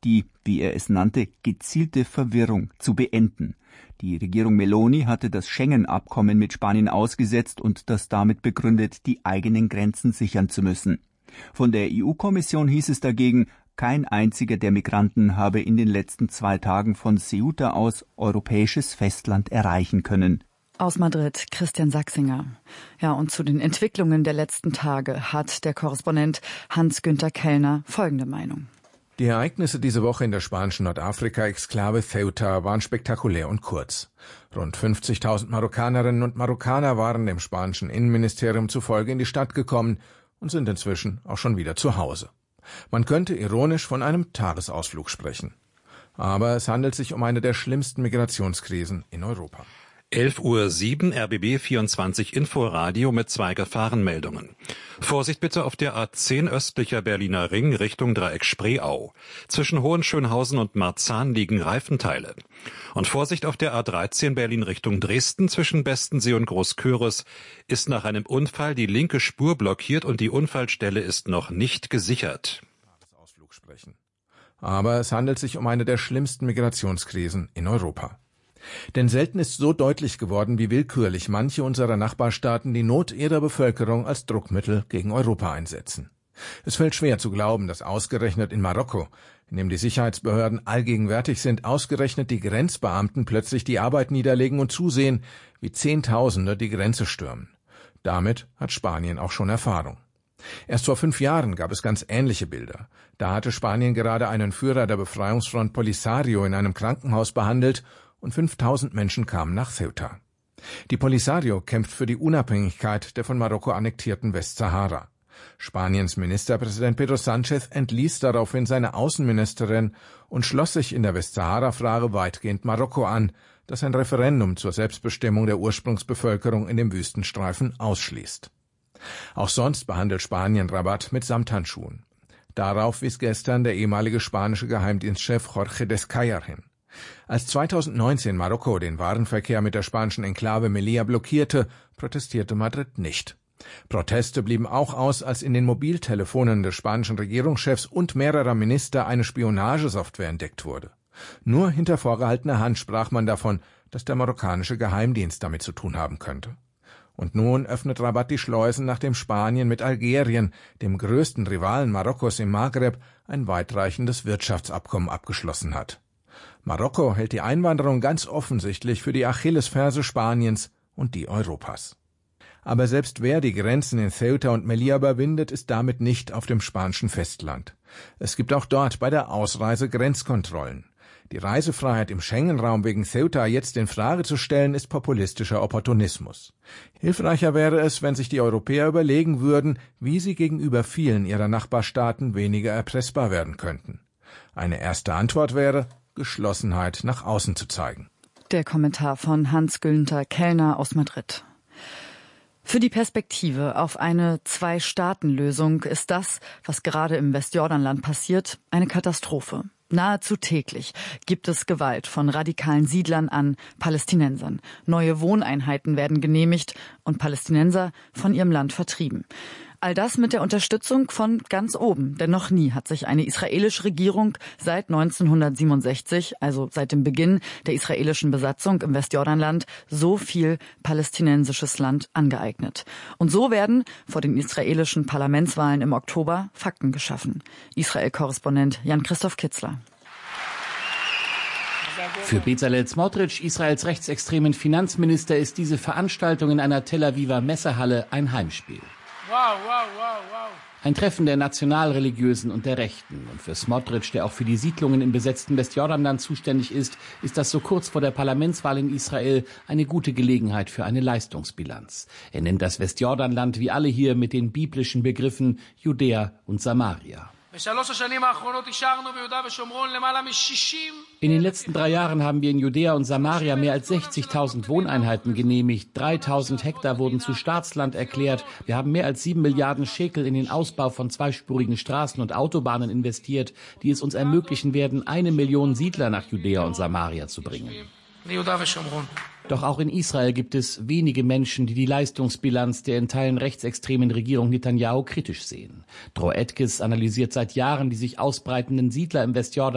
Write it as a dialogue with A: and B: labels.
A: die, wie er es nannte, gezielte Verwirrung zu beenden. Die Regierung Meloni hatte das Schengen-Abkommen mit Spanien ausgesetzt und das damit begründet, die eigenen Grenzen sichern zu müssen. Von der EU-Kommission hieß es dagegen, kein einziger der Migranten habe in den letzten 2 Tagen von Ceuta aus europäisches Festland erreichen können.
B: Aus Madrid, Christian Sachsinger. Ja, und zu den Entwicklungen der letzten Tage hat der Korrespondent Hans-Günther Kellner folgende Meinung.
C: Die Ereignisse diese Woche in der spanischen Nordafrika-Exklave Ceuta waren spektakulär und kurz. Rund 50.000 Marokkanerinnen und Marokkaner waren dem spanischen Innenministerium zufolge in die Stadt gekommen und sind inzwischen auch schon wieder zu Hause. Man könnte ironisch von einem Tagesausflug sprechen. Aber es handelt sich um eine der schlimmsten Migrationskrisen in Europa.
D: 11:07 Uhr, RBB 24 Inforadio mit 2 Gefahrenmeldungen. Vorsicht bitte auf der A10 östlicher Berliner Ring Richtung Dreieck Spreeau. Zwischen Hohenschönhausen und Marzahn liegen Reifenteile. Und Vorsicht auf der A13 Berlin Richtung Dresden zwischen Bestensee und Großküritz ist nach einem Unfall die linke Spur blockiert und die Unfallstelle ist noch nicht gesichert.
C: Aber es handelt sich um eine der schlimmsten Migrationskrisen in Europa. Denn selten ist so deutlich geworden, wie willkürlich manche unserer Nachbarstaaten die Not ihrer Bevölkerung als Druckmittel gegen Europa einsetzen. Es fällt schwer zu glauben, dass ausgerechnet in Marokko, in dem die Sicherheitsbehörden allgegenwärtig sind, ausgerechnet die Grenzbeamten plötzlich die Arbeit niederlegen und zusehen, wie Zehntausende die Grenze stürmen. Damit hat Spanien auch schon Erfahrung. Erst vor 5 Jahren gab es ganz ähnliche Bilder. Da hatte Spanien gerade einen Führer der Befreiungsfront Polisario in einem Krankenhaus behandelt und 5.000 Menschen kamen nach Ceuta. Die Polisario kämpft für die Unabhängigkeit der von Marokko annektierten Westsahara. Spaniens Ministerpräsident Pedro Sánchez entließ daraufhin seine Außenministerin und schloss sich in der Westsahara-Frage weitgehend Marokko an, das ein Referendum zur Selbstbestimmung der Ursprungsbevölkerung in dem Wüstenstreifen ausschließt. Auch sonst behandelt Spanien Rabat mit Samthandschuhen. Darauf wies gestern der ehemalige spanische Geheimdienstchef Jorge Descallar hin. Als 2019 Marokko den Warenverkehr mit der spanischen Enklave Melilla blockierte, protestierte Madrid nicht. Proteste blieben auch aus, als in den Mobiltelefonen des spanischen Regierungschefs und mehrerer Minister eine Spionagesoftware entdeckt wurde. Nur hinter vorgehaltener Hand sprach man davon, dass der marokkanische Geheimdienst damit zu tun haben könnte. Und nun öffnet Rabat die Schleusen, nachdem Spanien mit Algerien, dem größten Rivalen Marokkos im Maghreb, ein weitreichendes Wirtschaftsabkommen abgeschlossen hat. Marokko hält die Einwanderung ganz offensichtlich für die Achillesferse Spaniens und die Europas. Aber selbst wer die Grenzen in Ceuta und Melilla überwindet, ist damit nicht auf dem spanischen Festland. Es gibt auch dort bei der Ausreise Grenzkontrollen. Die Reisefreiheit im Schengen-Raum wegen Ceuta jetzt in Frage zu stellen, ist populistischer Opportunismus. Hilfreicher wäre es, wenn sich die Europäer überlegen würden, wie sie gegenüber vielen ihrer Nachbarstaaten weniger erpressbar werden könnten. Eine erste Antwort wäre, Geschlossenheit nach außen zu zeigen.
B: Der Kommentar von Hans-Günther Kellner aus Madrid. Für die Perspektive auf eine 2-Staaten-Lösung ist das, was gerade im Westjordanland passiert, eine Katastrophe. Nahezu täglich gibt es Gewalt von radikalen Siedlern an Palästinensern. Neue Wohneinheiten werden genehmigt und Palästinenser von ihrem Land vertrieben. All das mit der Unterstützung von ganz oben, denn noch nie hat sich eine israelische Regierung seit 1967, also seit dem Beginn der israelischen Besatzung im Westjordanland, so viel palästinensisches Land angeeignet. Und so werden vor den israelischen Parlamentswahlen im Oktober Fakten geschaffen. Israel-Korrespondent Jan-Christoph Kitzler.
E: Für Bezalel Smotrich, Israels rechtsextremen Finanzminister, ist diese Veranstaltung in einer Tel Aviver Messehalle ein Heimspiel. Ein Treffen der Nationalreligiösen und der Rechten. Und für Smotrich, der auch für die Siedlungen im besetzten Westjordanland zuständig ist, ist das so kurz vor der Parlamentswahl in Israel eine gute Gelegenheit für eine Leistungsbilanz. Er nennt das Westjordanland wie alle hier mit den biblischen Begriffen Judäa und Samaria. In den letzten 3 Jahren haben wir in Judäa und Samaria mehr als 60.000 Wohneinheiten genehmigt. 3.000 Hektar wurden zu Staatsland erklärt. Wir haben mehr als 7 Milliarden Schekel in den Ausbau von 2-spurigen Straßen und Autobahnen investiert, die es uns ermöglichen werden, 1 Million Siedler nach Judäa und Samaria zu bringen. Doch auch in Israel gibt es wenige Menschen, die die Leistungsbilanz der in Teilen rechtsextremen Regierung Netanyahu kritisch sehen. Dror Etkes analysiert seit Jahren die sich ausbreitenden Siedler im Westjordanland